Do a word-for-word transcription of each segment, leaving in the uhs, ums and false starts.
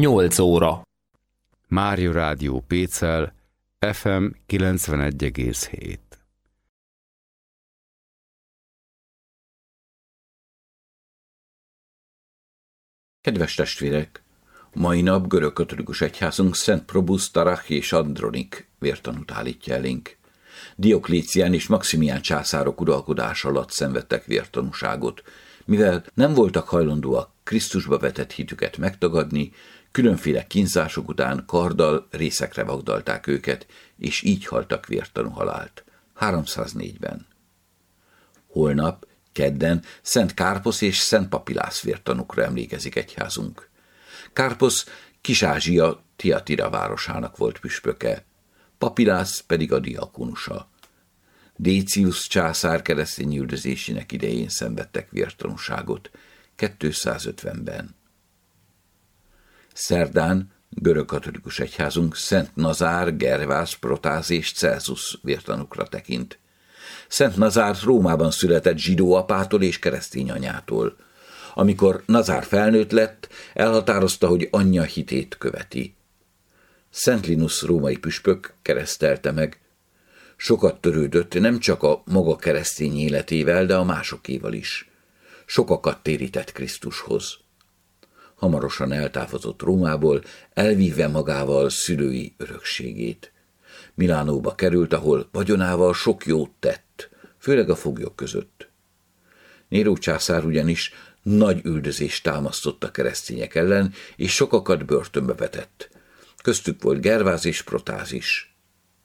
nyolc óra. Mária Rádió Pécel, ef em kilencvenegy egész hét. Kedves testvérek! Mai nap görögkatolikus egyházunk Szent Probus, Tarach és Andronik vértanút állítja elénk. Dioklecián és Maximián császárok uralkodása alatt szenvedtek vértanúságot, mivel nem voltak hajlandóak Krisztusba vetett hitüket megtagadni, különféle kínzások után karddal részekre vagdalták őket, és így haltak vértanú halált. háromszáznégyben. Holnap, kedden Szent Kárposz és Szent Papilász vértanúkra emlékezik egyházunk. Kárposz Kis-Ázsia Tiatira városának volt püspöke, Papilász pedig a diakonusa. Décius császár keresztény üldözésének idején szenvedtek vértanúságot, kétszázötvenben. Szerdán görögkatolikus egyházunk Szent Nazár, Gervász, Protáz és Celsus vértanúkra tekint. Szent Nazár Rómában született zsidó apától és keresztény anyától. Amikor Nazár felnőtt lett, elhatározta, hogy anyja hitét követi. Szent Linus római püspök keresztelte meg. Sokat törődött nem csak a maga keresztény életével, de a másokéval is. Sokakat térített Krisztushoz. Hamarosan eltávozott Rómából, elvívve magával szülői örökségét. Milánóba került, ahol vagyonával sok jót tett, főleg a foglyok között. Néró császár ugyanis nagy üldözést támasztott a keresztények ellen, és sokakat börtönbe vetett. Köztük volt Gerváz és Protáz is.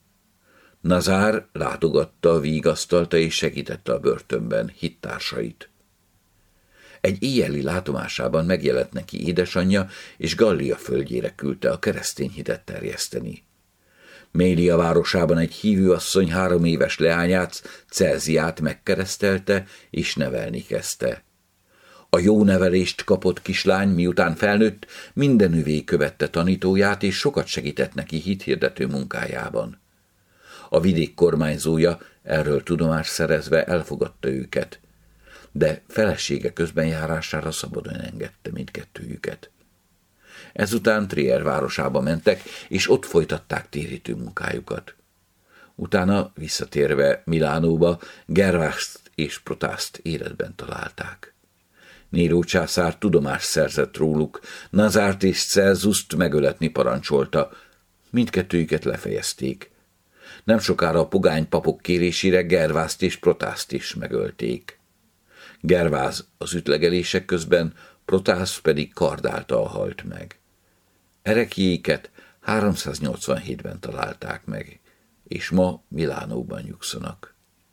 Nazár látogatta, vigasztalta és segítette a börtönben hittársait. Egy éjjeli látomásában megjelent neki édesanyja, és Gallia földjére küldte a keresztény hitet terjeszteni. Mélia városában egy hívőasszony három éves leányát, Celziát megkeresztelte, és nevelni kezdte. A jó nevelést kapott kislány, miután felnőtt, mindenüvé követte tanítóját, és sokat segített neki hithirdető munkájában. A vidék kormányzója erről tudomást szerezve elfogadta őket, de felesége közbenjárására szabadon engedte mindkettőjüket. Ezután Trier városába mentek, és ott folytatták térítő munkájukat. Utána visszatérve Milánóba Gervászt és Protázt életben találták. Néró császár tudomást szerzett róluk, Nazárt és Celzust megöletni parancsolta, mindkettőjüket lefejezték. Nem sokára a pogány papok kérésére Gervászt és Protázt is megölték. Gerváz az ütlegelések közben, Protáz pedig kard által halt meg. Ereklyéiket háromszáznyolcvanhétben találták meg, és ma Milánóban nyugszanak.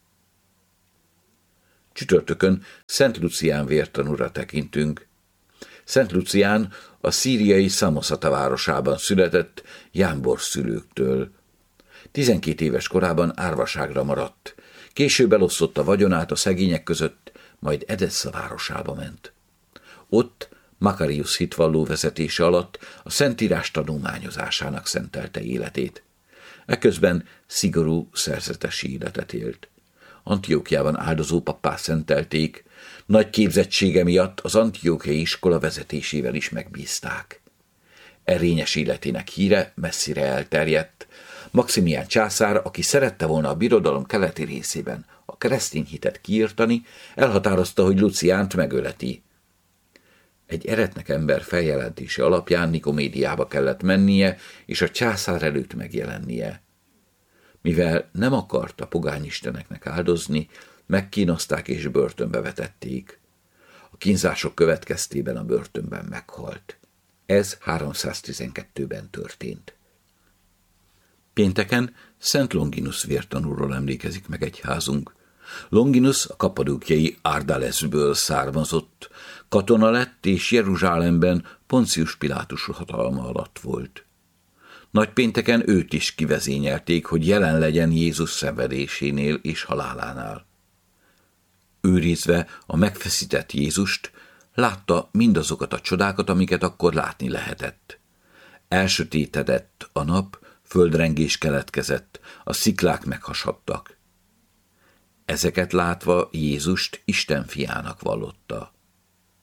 Csütörtökön Szent Lucián vértanúra tekintünk. Szent Lucián a szíriai Szamoszata városában született jámbor szülőktől. Tizenkét éves korában árvaságra maradt. Később elosztotta vagyonát a szegények között, majd Edessa városába ment. Ott Makarius hitvalló vezetése alatt a Szentírás tanulmányozásának szentelte életét. Eközben szigorú szerzetesi életet élt. Antiokiában áldozó pappá szentelték, nagy képzettsége miatt az antiokiai iskola vezetésével is megbízták. Erényes életének híre messzire elterjedt. Maximián császár, aki szerette volna a birodalom keleti részében a keresztény hitet kiirtani, elhatározta, hogy Luciánt megöleti. Egy eretnek ember feljelentése alapján Nikomédiába kellett mennie, és a császár előtt megjelennie. Mivel nem akart a pogányisteneknek áldozni, megkínozták és börtönbe vetették. A kínzások következtében a börtönben meghalt. Ez háromszáztizenkettőben történt. Pénteken Szent Longinus vértanúról emlékezik meg egyházunk. Longinus a kappadókiai Ardalesből származott, katona lett és Jeruzsálemben Poncius Pilátus hatalma alatt volt. Nagypénteken őt is kivezényelték, hogy jelen legyen Jézus szenvedésénél és halálánál. Őrizve a megfeszített Jézust, látta mindazokat a csodákat, amiket akkor látni lehetett. Elsötétedett a nap, földrengés keletkezett, a sziklák meghasadtak. Ezeket látva Jézust Isten fiának vallotta.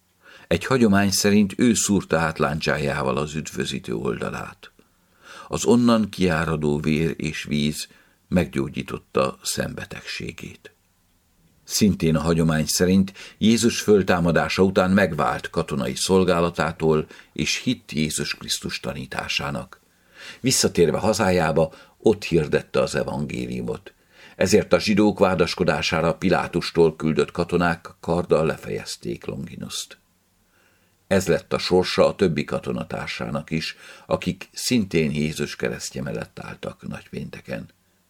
Egy hagyomány szerint ő szúrta át láncsájával az üdvözítő oldalát. Az onnan kiáradó vér és víz meggyógyította szembetegségét. Szintén a hagyomány szerint Jézus föltámadása után megvált katonai szolgálatától, és hitt Jézus Krisztus tanításának. Visszatérve hazájába, ott hirdette az evangéliumot. Ezért a zsidók vádaskodására Pilátustól küldött katonák karddal lefejezték Longinust. Ez lett a sorsa a többi katonatársának is, akik szintén Jézus keresztje mellett álltak nagypénteken.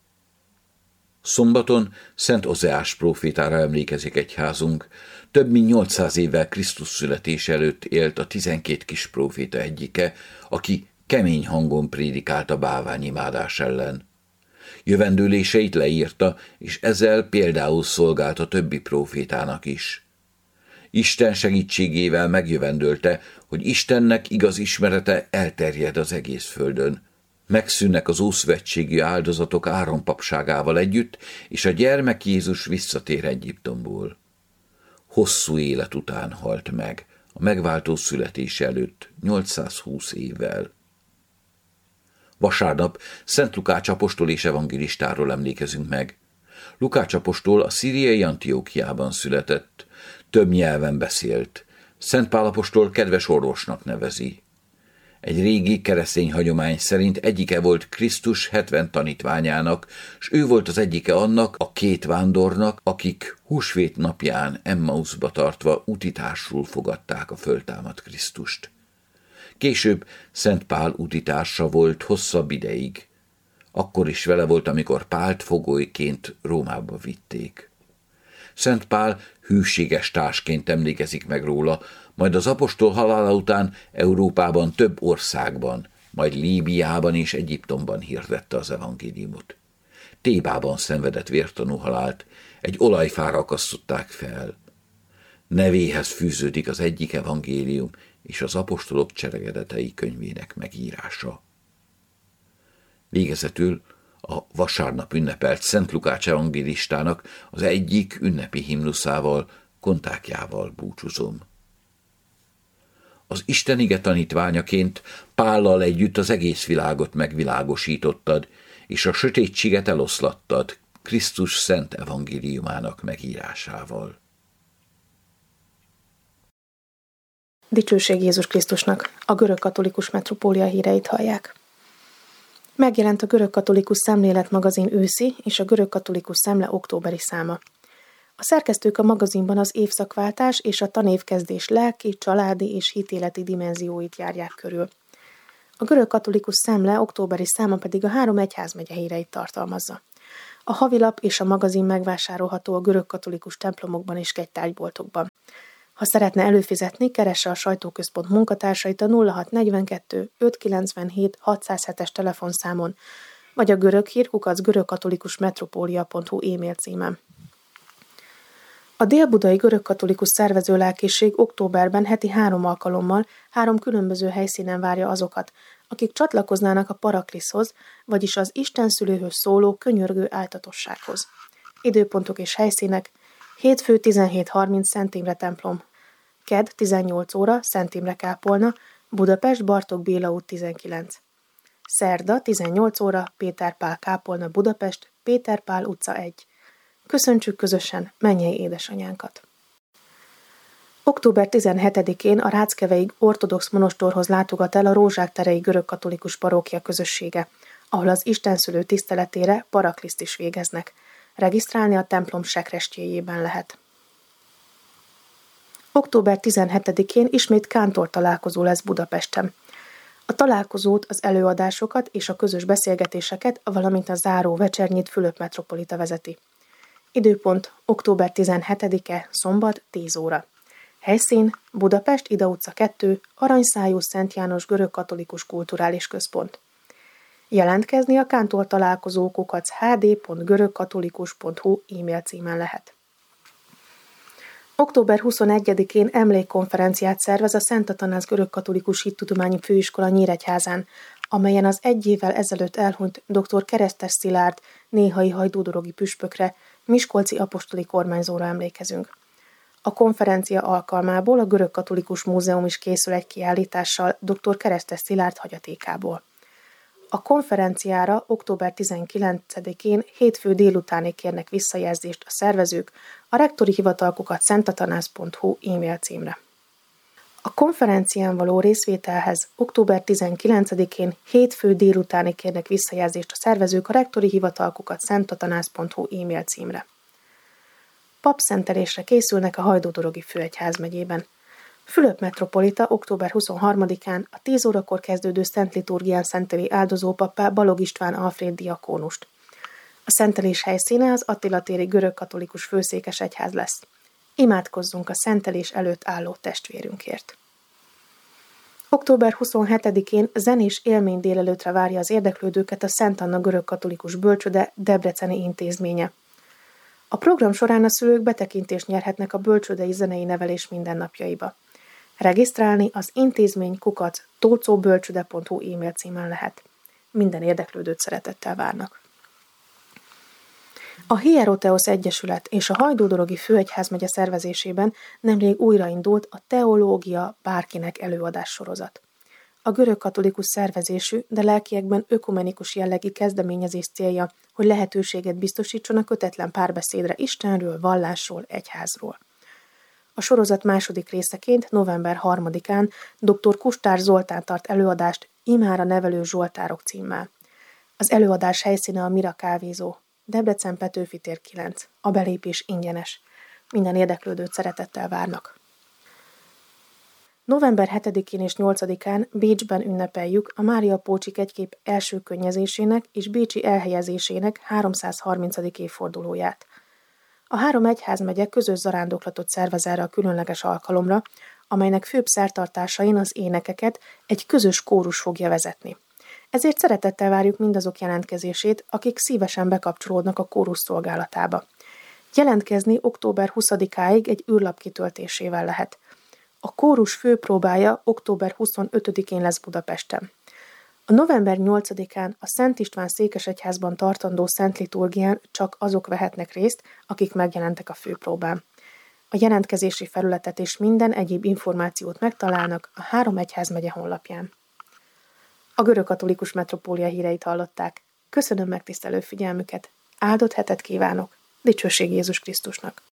Szombaton Szent Ozeás prófétára emlékezik egyházunk. Több mint nyolcszáz évvel Krisztus születése előtt élt a tizenkét kis próféta egyike, aki kemény hangon prédikált a bálványimádás ellen. Jövendőléseit leírta, és ezzel például szolgált a többi prófétának is. Isten segítségével megjövendölte, hogy Istennek igaz ismerete elterjed az egész földön. Megszűnnek az ószövetségi áldozatok Áron papságával együtt, és a gyermek Jézus visszatér Egyiptomból. Hosszú élet után halt meg, a megváltó születése előtt nyolcszázhúsz évvel. Vasárnap Szent Lukács apostol és evangélistáról emlékezünk meg. Lukács apostol a szíriai Antiókiában született, több nyelven beszélt. Szent Pál apostol kedves orvosnak nevezi. Egy régi keresztény hagyomány szerint egyike volt Krisztus hetven tanítványának, s ő volt az egyike annak a két vándornak, akik húsvét napján Emmauszba tartva utitársul fogadták a föltámadt Krisztust. Később Szent Pál utitársa volt hosszabb ideig. Akkor is vele volt, amikor Pált fogolyként Rómába vitték. Szent Pál hűséges társként emlékezik meg róla, majd az apostol halála után Európában több országban, majd Líbiában és Egyiptomban hirdette az evangéliumot. Tébában szenvedett vértanú halált, egy olajfára akasztották fel. Nevéhez fűződik az egyik evangélium és az apostolok cselekedetei könyvének megírása. Végezetül a vasárnap ünnepelt Szent Lukács evangélistának az egyik ünnepi himnuszával, kontákjával búcsúzom. Az Isten ige tanítványaként Pállal együtt az egész világot megvilágosítottad, és a sötétséget eloszlattad Krisztus szent evangéliumának megírásával. Dicsőség Jézus Krisztusnak! A görögkatolikus metropólia híreit hallják. Megjelent a görögkatolikus szemlélet magazin őszi és a görögkatolikus szemle októberi száma. A szerkesztők a magazinban az évszakváltás és a tanévkezdés lelki, családi és hitéleti dimenzióit járják körül. A görögkatolikus szemle októberi száma pedig a három egyházmegye híreit tartalmazza. A havilap és a magazin megvásárolható a görögkatolikus templomokban és kegytárgyboltokban. Ha szeretne előfizetni, keresse a sajtóközpont munkatársait a nulla hat negyvenkettő ötszázkilencvenhét hatszázhetes telefonszámon, vagy a göröghír kukac görögkatolikusmetropólia pont hu e-mail címen. A dél-budai görögkatolikus szervezőlelkészség októberben heti három alkalommal három különböző helyszínen várja azokat, akik csatlakoznának a Parakliszhoz, vagyis az Istenszülőhöz szóló könyörgő áltatossághoz. Időpontok és helyszínek: hétfő tizenhét harminc Szent Imre templom, kedd tizennyolc óra Szent Imre kápolna, Budapest Bartók Béla út tizenkilenc. Szerda tizennyolc óra Péter Pál kápolna, Budapest Péter Pál utca egy. Köszöntsük közösen mennyei édesanyánkat! október tizenhetedikén a Ráckevei ortodox monostorhoz látogat el a Rózsák terei görögkatolikus parókia közössége, ahol az Istenszülő tiszteletére parakliszt is végeznek. Regisztrálni a templom sekrestjéjében lehet. október tizenhetedikén ismét kántor találkozó lesz Budapesten. A találkozót, az előadásokat és a közös beszélgetéseket, valamint a záró vecsernyit Fülöp metropolita vezeti. Időpont október tizenhetedike, szombat, tíz óra. Helyszín: Budapest, Ida utca kettő, Aranyszájú Szent János görögkatolikus kulturális központ. Jelentkezni a kántor találkozó kukac h d pont görögkatolikus pont hu e-mail címen lehet. október huszonegyedikén emlékkonferenciát szervez a Szent Atanáz Görögkatolikus Hittudományi Főiskola Nyíregyházán, amelyen az egy évvel ezelőtt elhunyt dr. Keresztes Szilárd néhai hajdúdorogi püspökre, miskolci apostoli kormányzóra emlékezünk. A konferencia alkalmából a Görögkatolikus Múzeum is készül egy kiállítással dr. Keresztes Szilárd hagyatékából. A konferenciára október tizenkilencedikén hétfő délutánig kérnek visszajelzést a szervezők a rektori hivatalkukat szentatanász pont hu e-mail címre. A konferencián való részvételhez október tizenkilencedikén hétfő délutánig kérnek visszajelzést a szervezők a rektori hivatalkukat szentatanász pont hu e-mail címre. Papszentelésre készülnek a Hajdúdorogi Főegyházmegyében. Fülöp metropolita október huszonharmadikán a tíz órakor kezdődő szent liturgián szenteli áldozópappá Balog István Alfréd diakónust. A szentelés helyszíne az Attila téri görögkatolikus főszékes egyház lesz. Imádkozzunk a szentelés előtt álló testvérünkért. október huszonhetedikén zenés élmény délelőtre várja az érdeklődőket a Szent Anna görögkatolikus bölcsőde debreceni intézménye. A program során a szülők betekintést nyerhetnek a bölcsődei zenei nevelés mindennapjaiba. Regisztrálni az intézmény kukac tolcóbölcsőde pont hu e-mail címen lehet. Minden érdeklődőt szeretettel várnak. A Hieroteosz Egyesület és a Hajdúdorogi Főegyházmegye szervezésében nemrég újraindult a Teológia bárkinek előadás sorozat. A görögkatolikus szervezésű, de lelkiekben ökumenikus jellegű kezdeményezés célja, hogy lehetőséget biztosítson a kötetlen párbeszédre Istenről, vallásról, egyházról. A sorozat második részeként november harmadikán dr. Kustár Zoltán tart előadást Imára nevelő Zsoltárok címmel. Az előadás helyszíne a Mira kávézó, Debrecen Petőfi tér kilenc. A belépés ingyenes. Minden érdeklődőt szeretettel várnak. november hetedikén és nyolcadikán Bécsben ünnepeljük a Mária Pócsik egykép első könnyezésének és bécsi elhelyezésének háromszázharmincadik évfordulóját. A három egyházmegye közös zarándoklatot szervez erre a különleges alkalomra, amelynek főbb szertartásain az énekeket egy közös kórus fogja vezetni. Ezért szeretettel várjuk mindazok jelentkezését, akik szívesen bekapcsolódnak a kórus szolgálatába. Jelentkezni október huszadikáig egy űrlap kitöltésével lehet. A kórus főpróbája október huszonötödikén lesz Budapesten. A november nyolcadikán a Szent István székesegyházban tartandó szent liturgián csak azok vehetnek részt, akik megjelentek a főpróbán. A jelentkezési felületet és minden egyéb információt megtalálnak a három egyházmegye honlapján. A Görögkatolikus Metropólia híreit hallották. Köszönöm megtisztelő figyelmüket. Áldott hetet kívánok. Dicsőség Jézus Krisztusnak.